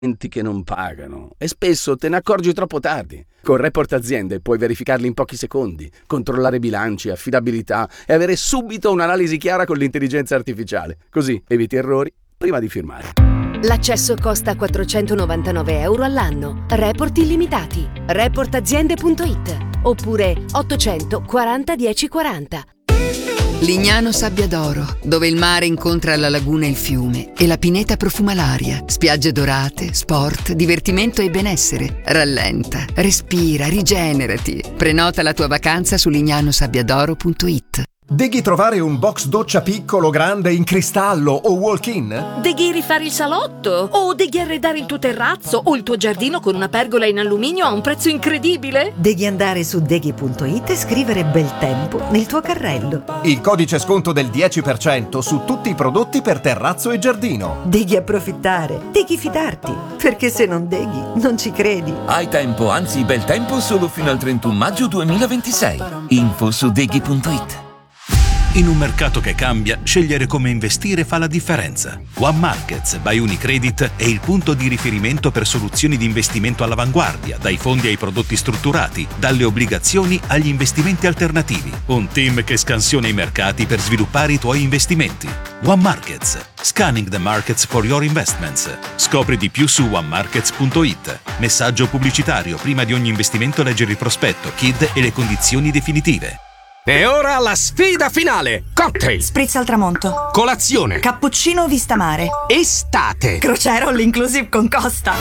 che non pagano e spesso te ne accorgi troppo tardi. Con Report Aziende puoi verificarli in pochi secondi, controllare bilanci, affidabilità e avere subito un'analisi chiara con l'intelligenza artificiale. Così eviti errori prima di firmare. L'accesso costa €499 all'anno. Report illimitati. Reportaziende.it oppure 800 40 10 40. Lignano Sabbia d'Oro, dove il mare incontra la laguna e il fiume e la pineta profuma l'aria. Spiagge dorate, sport, divertimento e benessere. Rallenta, respira, rigenerati. Prenota la tua vacanza su lignanosabbiadoro.it. Deghi trovare un box doccia piccolo, grande, in cristallo o walk-in? Deghi rifare il salotto? O deghi arredare il tuo terrazzo o il tuo giardino con una pergola in alluminio a un prezzo incredibile? Devi andare su deghi.it e scrivere bel tempo nel tuo carrello. Il codice sconto del 10% su tutti i prodotti per terrazzo e giardino. Devi approfittare, devi fidarti, perché se non deghi non ci credi. Hai tempo, anzi bel tempo, solo fino al 31 maggio 2026. Info su deghi.it. In un mercato che cambia, scegliere come investire fa la differenza. One Markets by Unicredit è il punto di riferimento per soluzioni di investimento all'avanguardia, dai fondi ai prodotti strutturati, dalle obbligazioni agli investimenti alternativi. Un team che scansiona i mercati per sviluppare i tuoi investimenti. One Markets. Scanning the markets for your investments. Scopri di più su onemarkets.it. Messaggio pubblicitario. Prima di ogni investimento leggere il prospetto, KID e le condizioni definitive. E ora la sfida finale! Cocktail! Spritz al tramonto. Colazione! Cappuccino vista mare. Estate! Crociera all inclusive con Costa.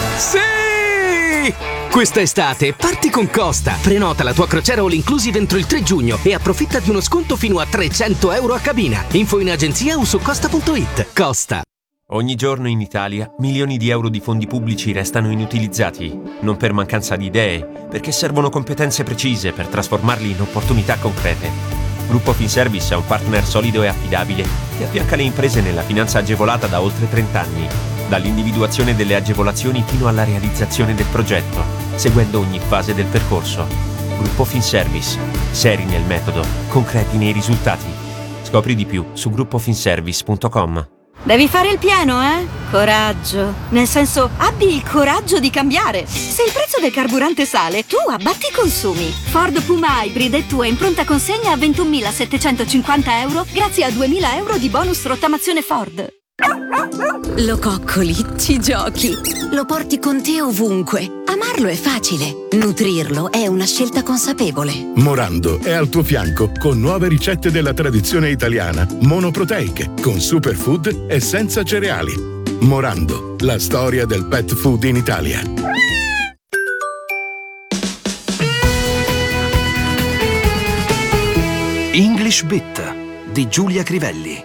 Sì! Questa estate parti con Costa. Prenota la tua crociera all inclusive entro il 3 giugno e approfitta di uno sconto fino a €300 a cabina. Info in agenzia o su costa.it. Costa. Ogni giorno in Italia milioni di euro di fondi pubblici restano inutilizzati, non per mancanza di idee, perché servono competenze precise per trasformarli in opportunità concrete. Gruppo Finservice è un partner solido e affidabile che affianca le imprese nella finanza agevolata da oltre 30 anni, dall'individuazione delle agevolazioni fino alla realizzazione del progetto, seguendo ogni fase del percorso. Gruppo Finservice, seri nel metodo, concreti nei risultati. Scopri di più su gruppofinservice.com. Devi fare il pieno, eh? Coraggio. Nel senso, abbi il coraggio di cambiare. Se il prezzo del carburante sale, tu abbatti i consumi. Ford Puma Hybrid è tua in pronta consegna a €21.750 grazie a €2.000 di bonus rottamazione Ford. Lo coccoli, ci giochi, lo porti con te ovunque. Amarlo è facile, nutrirlo è una scelta consapevole. Morando è al tuo fianco con nuove ricette della tradizione italiana, monoproteiche, con superfood e senza cereali. Morando, la storia del pet food in Italia. English Bit di Giulia Crivelli.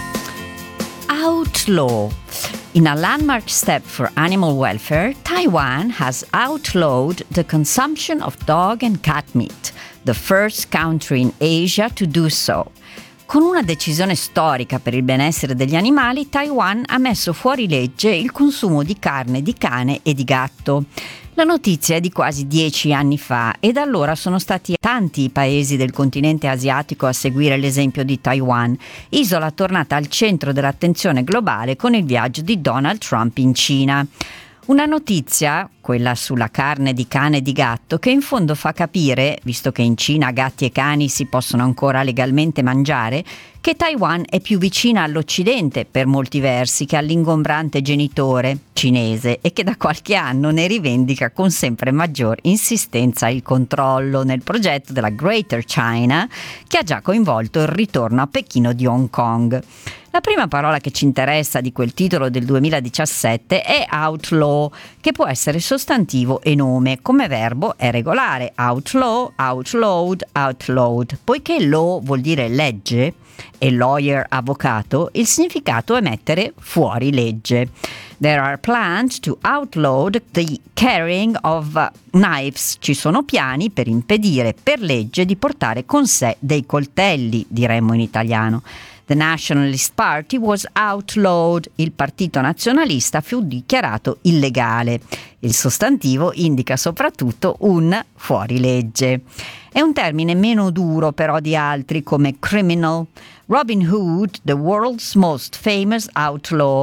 Outlaw. In a landmark step for animal welfare, Taiwan has outlawed the consumption of dog and cat meat, the first country in Asia to do so. Con una decisione storica per il benessere degli animali, Taiwan ha messo fuori legge il consumo di carne di cane e di gatto. La notizia è di quasi 10 anni fa e da allora sono stati tanti i paesi del continente asiatico a seguire l'esempio di Taiwan, isola tornata al centro dell'attenzione globale con il viaggio di Donald Trump in Cina. Una notizia, quella sulla carne di cane e di gatto, che in fondo fa capire, visto che in Cina gatti e cani si possono ancora legalmente mangiare, che Taiwan è più vicina all'Occidente per molti versi che all'ingombrante genitore cinese e che da qualche anno ne rivendica con sempre maggior insistenza il controllo nel progetto della Greater China, che ha già coinvolto il ritorno a Pechino di Hong Kong. La prima parola che ci interessa di quel titolo del 2017 è outlaw, che può essere sostantivo e nome. Come verbo è regolare: outlaw, outlawed, outlawed. Poiché law vuol dire legge e lawyer avvocato, il significato è mettere fuori legge. There are plans to outlaw the carrying of knives. Ci sono piani per impedire per legge di portare con sé dei coltelli, diremmo in italiano. The Nationalist Party was outlawed. Il partito nazionalista fu dichiarato illegale. Il sostantivo indica soprattutto un fuorilegge. È un termine meno duro però di altri come criminal. Robin Hood, the world's most famous outlaw,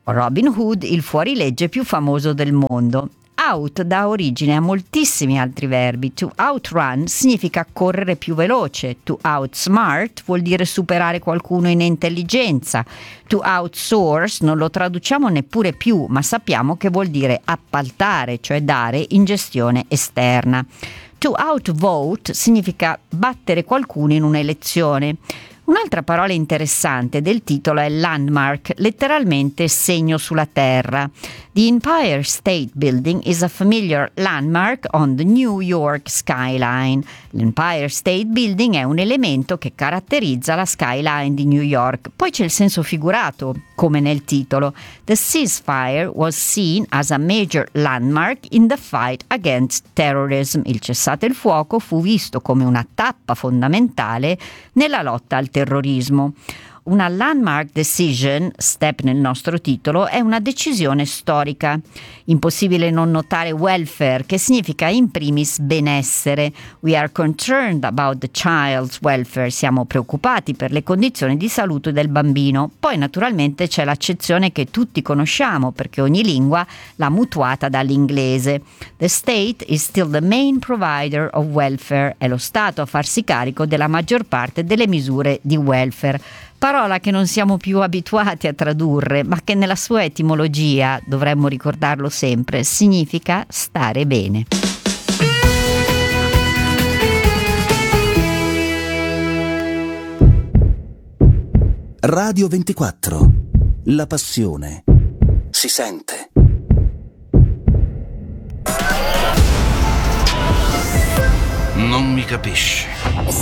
Robin Hood, il fuorilegge più famoso del mondo. Out dà origine a moltissimi altri verbi. To outrun significa correre più veloce. To outsmart vuol dire superare qualcuno in intelligenza. To outsource non lo traduciamo neppure più, ma sappiamo che vuol dire appaltare, cioè dare in gestione esterna. To outvote significa battere qualcuno in un'elezione. Un'altra parola interessante del titolo è landmark, letteralmente segno sulla terra. The Empire State Building is a familiar landmark on the New York skyline. L'Empire State Building è un elemento che caratterizza la skyline di New York. Poi c'è il senso figurato, come nel titolo. The ceasefire was seen as a major landmark in the fight against terrorism. Il cessate il fuoco fu visto come una tappa fondamentale nella lotta al terrorismo. Una landmark decision, step nel nostro titolo, è una decisione storica. Impossibile non notare welfare, che significa in primis benessere. We are concerned about the child's welfare. Siamo preoccupati per le condizioni di salute del bambino. Poi naturalmente c'è l'accezione che tutti conosciamo, perché ogni lingua l'ha mutuata dall'inglese. The state is still the main provider of welfare. È lo Stato a farsi carico della maggior parte delle misure di welfare. Parola che non siamo più abituati a tradurre, ma che nella sua etimologia, dovremmo ricordarlo sempre, significa stare bene. Radio 24. La passione si sente. Non mi capisci.